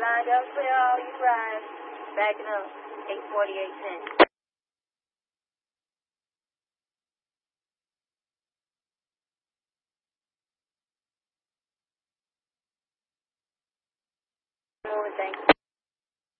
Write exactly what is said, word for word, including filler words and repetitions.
nine, don't clear all you drive. Backing up, eight forty-eight ten. Moving, thank you.